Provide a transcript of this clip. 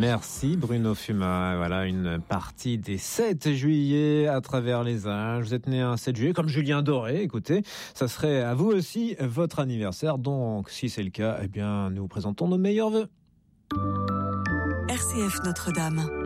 Merci Bruno Fuma. Voilà une partie des 7 juillet à travers les âges. Vous êtes né un 7 juillet comme Julien Doré. Écoutez, ça serait à vous aussi votre anniversaire. Donc si c'est le cas, eh bien nous vous présentons nos meilleurs vœux. RCF Notre-Dame.